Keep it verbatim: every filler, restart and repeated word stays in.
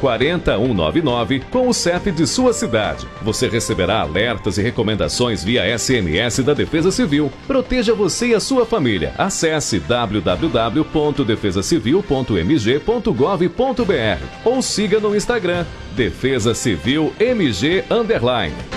quatro zero um nove nove com o C E P de sua cidade. Você receberá alertas e recomendações via S M S da Defesa Civil. Proteja você e a sua família. Acesse w w w ponto defesa civil ponto m g ponto gov ponto b r ou siga no Instagram Defesa Civil M G underline.